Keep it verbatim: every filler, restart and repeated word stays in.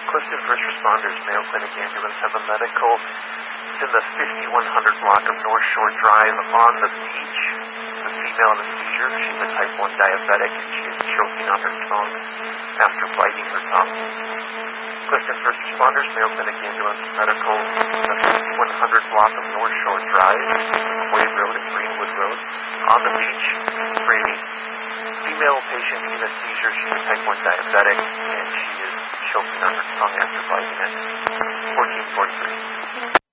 Clifton First Responders Mayo Clinic Ambulance have a medical. It's in the fifty-one hundred block of North Shore Drive on the beach. The female in a seizure. She's a type one diabetic and she is choking on her tongue after biting her tongue. Clifton First Responders Mayo Clinic Ambulance Medical. The fifty-one hundred block of North Shore Drive, Quay Road and Greenwood Road on the beach. Brady. Female patient in a seizure. She's a type one diabetic and she is choking on her tongue after biting it. fourteen forty-three.